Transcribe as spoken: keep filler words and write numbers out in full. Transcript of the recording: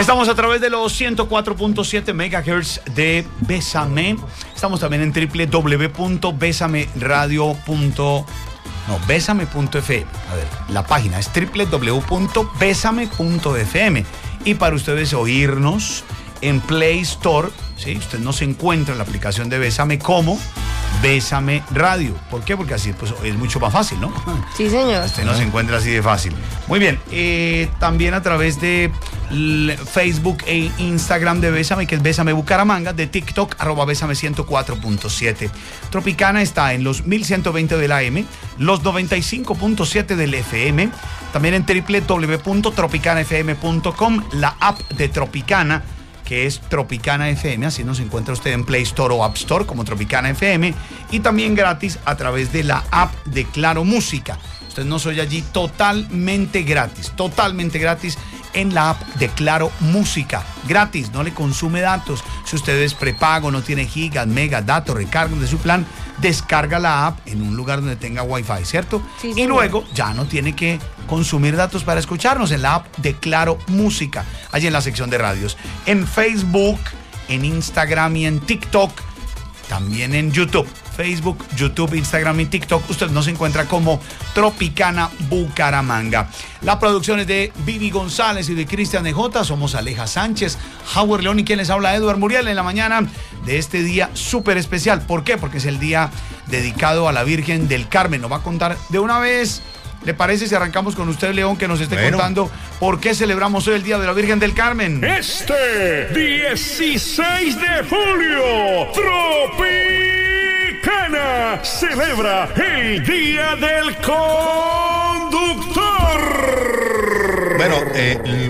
Estamos a través de los ciento cuatro punto siete megahertz de Bésame. Estamos también en doble u doble u doble u punto bésame radio punto no, bésame punto f m. A ver, la página es doble u doble u doble u punto bésame punto f m. Y para ustedes oírnos en Play Store, ¿sí? Usted nos encuentra en la aplicación de Bésame como Bésame Radio. ¿Por qué? Porque así pues, es mucho más fácil, ¿no? Sí, señor. Usted nos encuentra así de fácil. Muy bien. Eh, también a través de Facebook e Instagram de Bésame, que es Bésame Bucaramanga, de TikTok, arroba Bésame ciento cuatro punto siete. Tropicana está en los mil ciento veinte del A M, los noventa y cinco punto siete del F M, también en doble u doble u doble u punto tropicana f m punto com, la app de Tropicana, que es Tropicana F M, así nos encuentra usted en Play Store o App Store como Tropicana F M, y también gratis a través de la app de Claro Música. Usted nos oye allí totalmente gratis, totalmente gratis en la app de Claro Música. Gratis, no le consume datos. Si usted es prepago, no tiene gigas, megas, datos, recargos de su plan, descarga la app en un lugar donde tenga Wi-Fi, ¿cierto? Sí, y luego ya no tiene que consumir datos para escucharnos en la app de Claro Música, allí en la sección de radios. En Facebook, en Instagram y en TikTok, también en YouTube. Facebook, YouTube, Instagram y TikTok. Usted nos encuentra como Tropicana Bucaramanga. La producción es de Vivi González y de Cristian de J. Somos Aleja Sánchez, Howard León y quien les habla, Eduard Muriel, en la mañana de este día súper especial. ¿Por qué? Porque es el día dedicado a la Virgen del Carmen. Nos va a contar de una vez. ¿Le parece si arrancamos con usted, León, que nos esté bueno. contando por qué celebramos hoy el Día de la Virgen del Carmen? Este dieciséis de julio, Tropicana celebra el Día del Conductor. Bueno, eh,